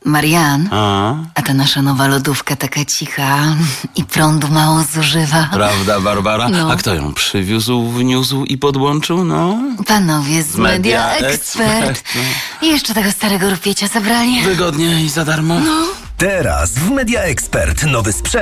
Marian, A? a ta nasza nowa lodówka taka cicha i prądu mało zużywa. Prawda, Barbara? No. A kto ją przywiózł, wniósł i podłączył? No. Panowie z Media Media Expert. Expert, I jeszcze tego starego rupiecia zabrali. Wygodnie i za darmo. Teraz w Media Expert nowy sprzęt